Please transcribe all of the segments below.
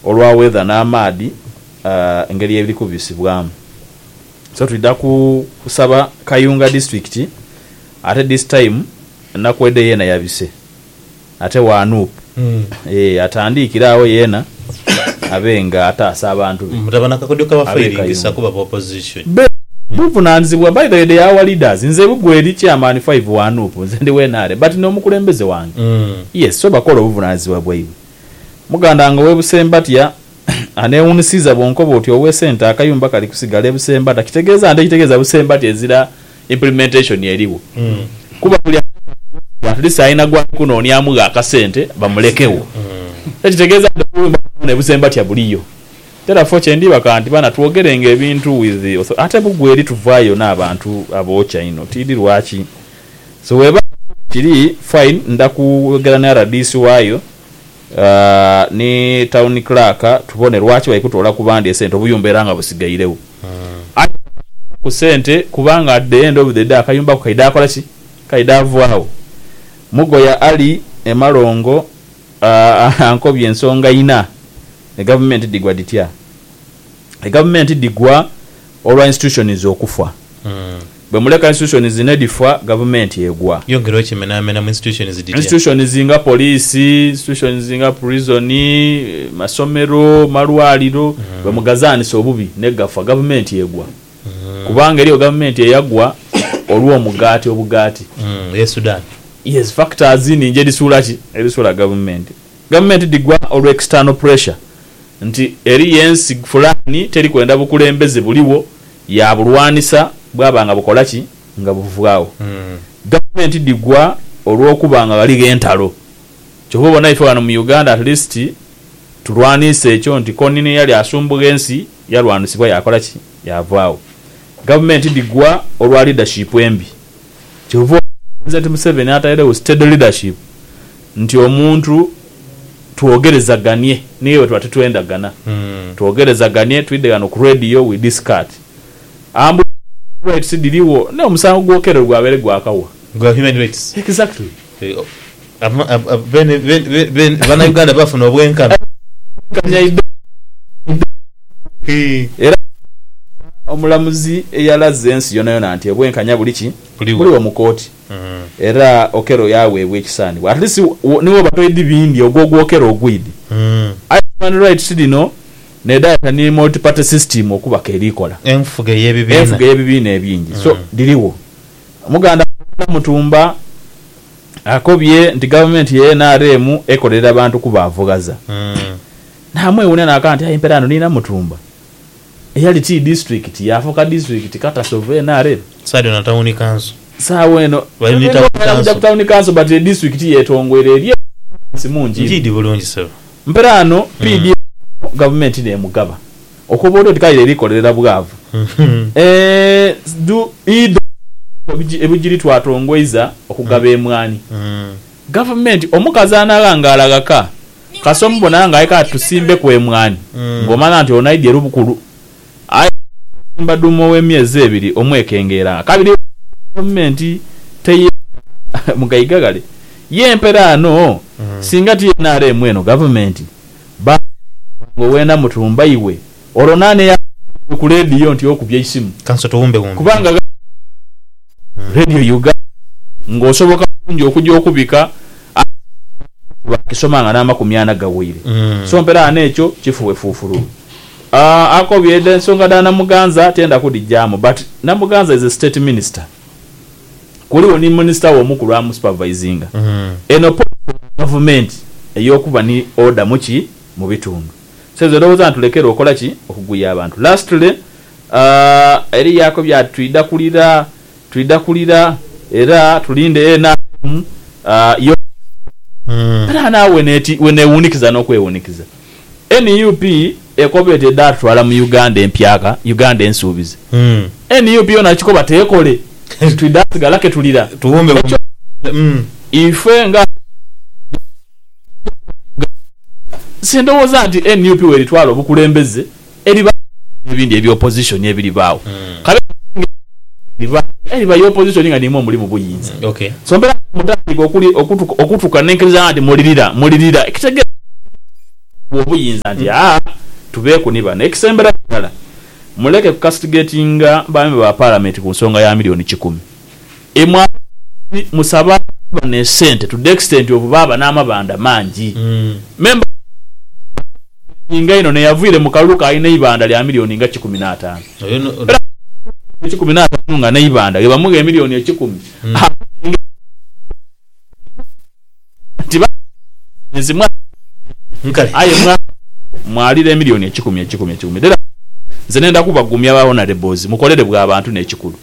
olwa weather n'amaadi engeri ebiri kubisibwamu. So tulida kusaba Kayunga district ate this time nakwede yena yabise ate wanup atandikirawo yena abenga ataasa abantu mutabana kakodyo kabafiringisa kuba opposition buvunanzibwa by the way they are leaders nze bugweri chairman 5 wanup nze ndi wenare but no mukulembeze wange yes so bakola buvunanzibwa bwaibu muganda ngo webusembatya anewunisiza bonkobo oti owe center akayumba kali kusigala ebusemba takitegeeza ande kitegeeza busembatya ezira implementation yeriwo kuba buli at least aina gwa kuno nyamuga akasente bamulekewo ekitegeeza ne busembatya buliyo tera foche ndi bakanti bana tuogerenge ebintu with ate bugweri tuvayo n'abantu abocha ino tidi lwachi so weba kiri fine ndakugera na radisi wayo ni town clerk tubone lwachi bayikutola kubandi esente obuyumberanga busigairewo ku sente kubanga at the end of the day akayumba kaida akola ki kaida vwao mugoya ali emalongo ankobye ensonga ina the government digwa ditya the government digwa olwa institutions okufa bwe muleka institutions zinedifa government yegwa yongero kimenamena mu institutions ditya institutions zinga police institutions zinga prison masomero malwaliro bwe mugazani so bubi negafa government yegwa kubanga eriyo government yagwa olwo mugati obugati yes Sudan yes factors ni nje disulaki ebisula government digwa olwa external pressure nti eri yensi fulani teri kwenda bukulembeze buliwo ya bulwanisa bwabanga bukolaki nga buvugaawo government digwa olw'okubanga bali gentalo kyobo bona ife wano mu Uganda at least tulwanise ekyo nti konini yali asumbuga ensi yalwanisibwa yakolaki yavaawo government digwa olwa leadership embi kyobo nzati Museveni atayirewo steady leadership nti omuntu tuogerezaganye niwe twatitwendagana tuogerezaganye twidegano ku radio we discard ambu rights diliwo ne omusango gwokero gwabere gwakawa gwa human rights exactly ben bana Uganda bafuna obwenkana era omulamuzi eyalaze ensi yona nti obwenkanya buliki buliwo mu kooti era okero yaweebwa ekisani at least niwo batoyidi bindi ogwokero ogwidi human rights dino ne data ni multi party system okubaka erikola enfuga yebibiina ebingi so diliwo omuganda mutumba akobye nti government ye NRM ekolera abantu kubavugaza namwe une nakanti imperano nina mutumba eyali ti district yafuka district kata sove NRM sadi na town council saweno balita town council but the district yetongwere eri simunji njidi bulungi so mperano PD government ne mugaba okubodo tikaire erikolera bwavu do ido ebujiri twatongweiza okugaba emwani government omukazi analangala gaka kasombo nanga ayika tusimbe ku emwani ngomana nti onaidi erubukulu ay mbadumo w'emyezi ebiri omwekengera kabiri government teye mugayigagale yemperano singa ti nare mweno government ba ngowena mutumba iwe oronane ya ku radio nti okubye isimu kanso tuumbe kubanga radio Uganda ngosoboka kunjo okujja okubika bakisoma ngana makumyana gawire so mpera anekyo kifuwe fufuru akobye ensonga dana muganza tenda kudijamo but namuganza is a state minister kuliwo ni minister wo mukulu amu supervisinga eno government eyokuba ni order muki mu bitundu sezo doza ntulekero okola ki okuguya abantu lastly eri yakobya tuidakulira era tulinde ena yo nawe neti wenewunikiza nokwewunikiza NUP ekobete datwala mu Uganda empyaka Uganda ensubize NUP yona kikoba tekole tuidagalake tulira tuwombe ife nga sindowoza nti NUP weritwala obukulembeze eriba ebindi ebi opposition ebiri bawo kabe eriba yo opposition nga nimo mulimu buyinza okay so mbera mutandika okuli okutuka nenkeza andi mulirira ekitege obuyinza nti tubeeku ni bano ekisembera ddala muleke kucastigatinga bami ba parliament ku nsonga ya milioni 10 emwa musaba bane sente to the extent of baba n'amabanda mangi member inga ino ne yavuire mu kaluka ayina ibanda lya milioni nga 15 15 nga ne ibanda ge bamuge milioni 10 tiba nzimwa nkale aye mwalire milioni 10 dera zenenda kubagumya ba honorables mukolere bwa abantu n'ekikulu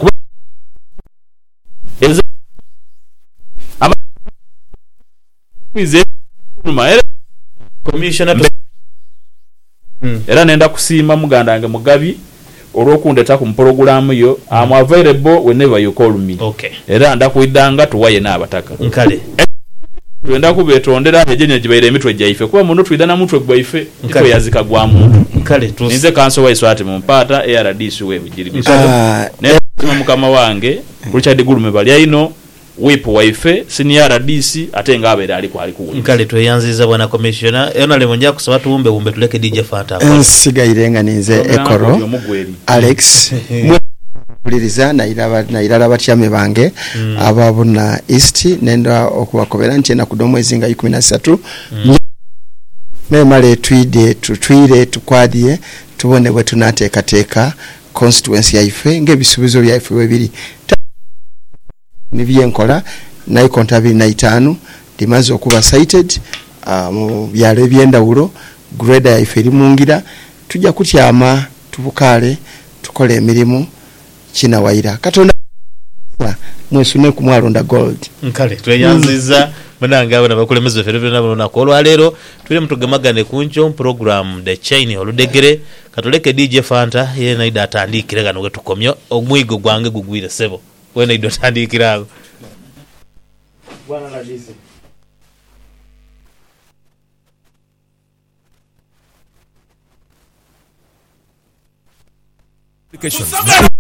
kwize numaere commissioner era nenda kusiima mugandange mugabi olwokundeta ku program yo am available whenever you call me era ndakuidanga tuwaye n'abataka nkale twenda kubetondera ejenye jibaire emitwe jaife kuba muno twidana mutwe gwaife tiko yazika gwa muntu nkale nize kanso waiso ati mumpata ARDC we bujiri ne mukama wange Richard Gulume bali aino wipo waife senior RDC atenga abere ali kwali ku nkale tweyanziza bwana commissioner yona lemonja kusaba tuumbe tuleke DJ Fanta sigayirenga ninze ekoro Alex muliriza nairala batyame bange ababuna East nenda okubakobera nti na kudomo ezinga 13 memale twire tukwadie tubone bwe tunateeka constituency yaife ngebisubizo byaife webiri nibyenkola naikonta 25 dimazo okuba cited mu byalo byendawulo grade yaife eri mungira tujja kutyama tubukale tukole emirimu china waira katonda mwesune kumwalonda gold nkale tweyanziza bananga abana bakulemeza fere nabo nakolwa lero tuli mutugamagane kuncho program the chain oludegere katoleke DJ Fanta ye naida atandikire gano wetukomyo omwigo gwange gugwire sebo wena ido atandikirago bwana radisi application